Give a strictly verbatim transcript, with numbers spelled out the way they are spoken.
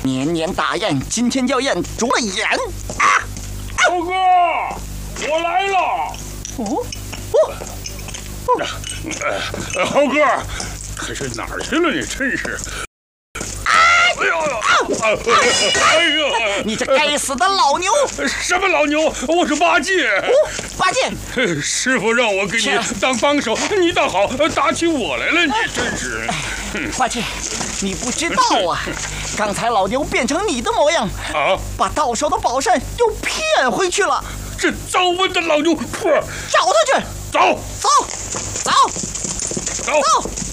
年年大宴，今天要宴猪的眼啊！ 猴哥，我来了。 哦哦， 呃，猴哥，可是哪儿去了？你真是。 哎呦！哎呦！ 你这该死的老牛！ 什么老牛？我是八戒。 哦，八戒， 师傅让我给你当帮手，你倒好，打起我来了，你真是。 八戒，你不知道啊，刚才老牛变成你的模样啊， 把到手的宝扇又骗回去了。 这糟温的老牛， 找他去！ 走， 走，走， 走。 走。